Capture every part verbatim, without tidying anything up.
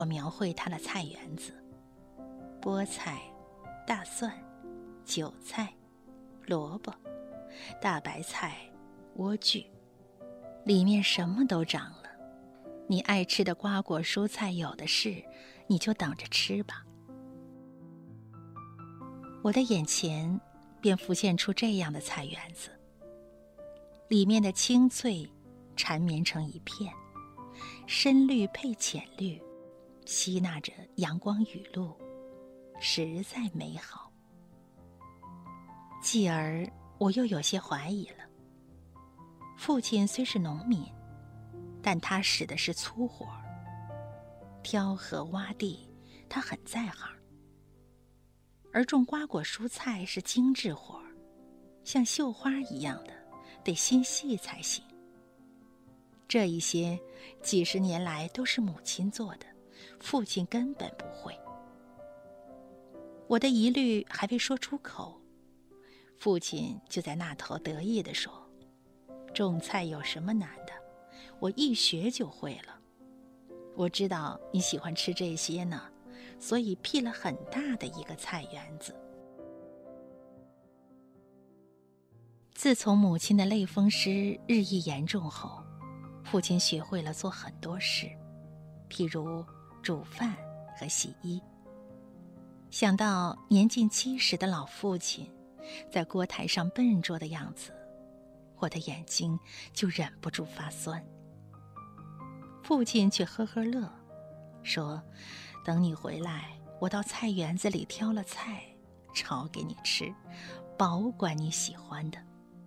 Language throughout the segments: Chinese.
我描绘他的菜园子：菠菜、大蒜、韭菜、萝卜、大白菜、莴苣，里面什么都长了。你爱吃的瓜果蔬菜有的是，你就等着吃吧。我的眼前便浮现出这样的菜园子，里面的青翠缠绵成一片，深绿配浅绿，吸纳着阳光雨露，实在美好。继而我又有些怀疑了。父亲虽是农民，但他使的是粗活，挑河挖地他很在行，而种瓜果蔬菜是精致活，像绣花一样的，得心细才行。这一些几十年来都是母亲做的，父亲根本不会。我的疑虑还未说出口，父亲就在那头得意地说：种菜有什么难的？我一学就会了。我知道你喜欢吃这些呢，所以辟了很大的一个菜园子。自从母亲的类风湿日益严重后，父亲学会了做很多事，譬如煮饭和洗衣。想到年近七十的老父亲在锅台上笨拙的样子，我的眼睛就忍不住发酸。父亲却呵呵乐，说：等你回来，我到菜园子里挑了菜，炒给你吃，保管你喜欢的。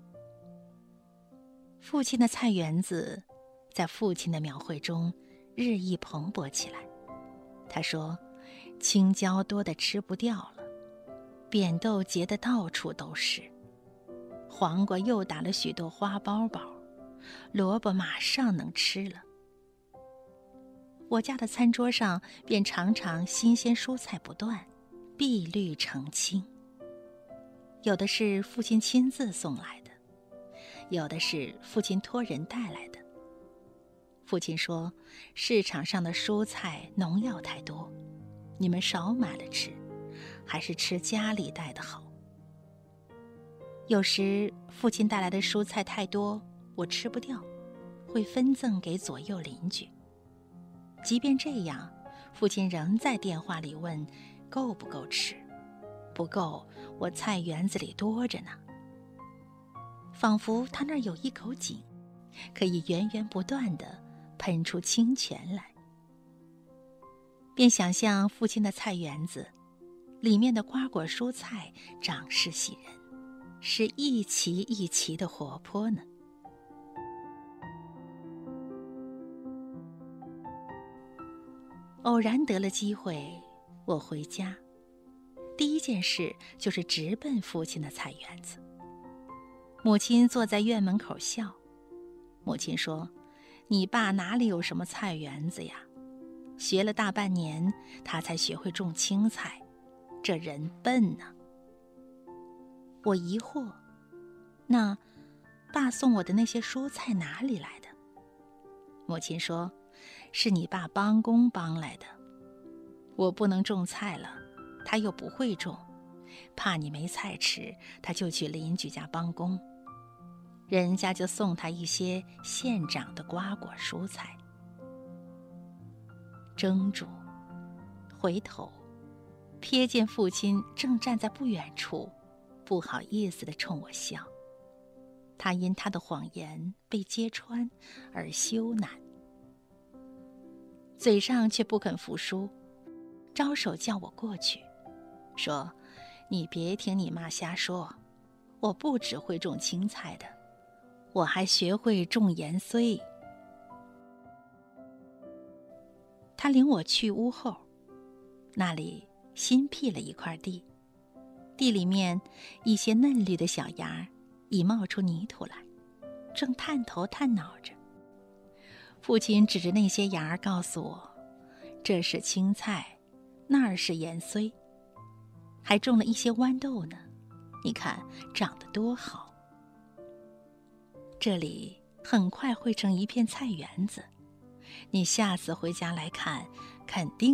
父亲的菜园子在父亲的描绘中日益蓬勃起来。他说：青椒多得吃不掉了，扁豆结得到处都是，黄瓜又打了许多花苞苞，萝卜马上能吃了。我家的餐桌上便常常新鲜蔬菜不断，碧绿澄清。有的是父亲亲自送来的，有的是父亲托人带来的。父亲说，市场上的蔬菜农药太多，你们少买了吃，还是吃家里带的好。有时父亲带来的蔬菜太多，我吃不掉，会分赠给左右邻居。即便这样，父亲仍在电话里问够不够吃，不够，我菜园子里多着呢。仿佛他那儿有一口井，可以源源不断地喷出清泉来。便想象父亲的菜园子里面的瓜果蔬菜长势喜人，是一齐一齐的活泼呢。偶然得了机会，我回家，第一件事就是直奔父亲的菜园子。母亲坐在院门口笑。母亲说：你爸哪里有什么菜园子呀？学了大半年，他才学会种青菜，这人笨呢。我疑惑，那爸送我的那些蔬菜哪里来的？母亲说，是你爸帮工帮来的。我不能种菜了，他又不会种，怕你没菜吃，他就去邻居家帮工，人家就送他一些现长的瓜果蔬菜。怔住，回头，瞥见父亲正站在不远处，不好意思地冲我笑。他因他的谎言被揭穿而羞赧，嘴上却不肯服输，招手叫我过去，说：你别听你妈瞎说，我不只会种青菜的，我还学会种盐荽。他领我去屋后，那里新辟了一块地，地里面一些嫩绿的小芽已冒出泥土来，正探头探脑着。父亲指着那些芽告诉我，这是青菜，那儿是盐荽，还种了一些豌豆呢，你看长得多好。这里很快会成一片菜园子，你下次回家来看， 肯定